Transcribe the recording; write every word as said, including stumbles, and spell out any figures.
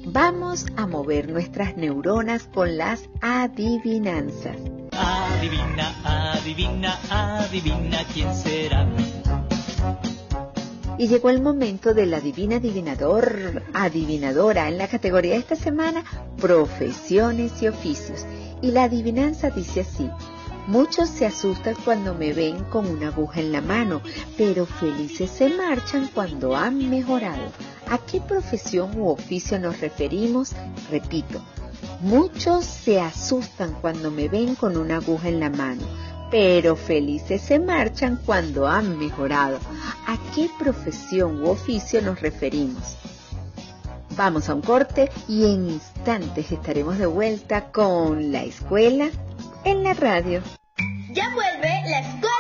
Vamos a mover nuestras neuronas con las adivinanzas. Adivina, adivina, adivina quién será. Y llegó el momento del adivina adivinador, adivinadora, en la categoría de esta semana, profesiones y oficios. Y la adivinanza dice así: muchos se asustan cuando me ven con una aguja en la mano, pero felices se marchan cuando han mejorado. ¿A qué profesión u oficio nos referimos? Repito, muchos se asustan cuando me ven con una aguja en la mano, pero felices se marchan cuando han mejorado. ¿A qué profesión u oficio nos referimos? Vamos a un corte y en instantes estaremos de vuelta con la escuela en la radio. Ya vuelve la escuela.